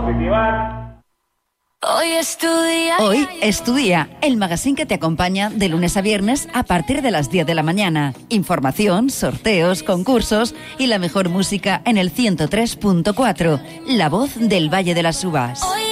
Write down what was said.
positivar. Hoy es tu día, el magazine que te acompaña de lunes a viernes a partir de las 10 de la mañana. Información, sorteos, concursos y la mejor música en el 103.4, la voz del Valle de las Uvas.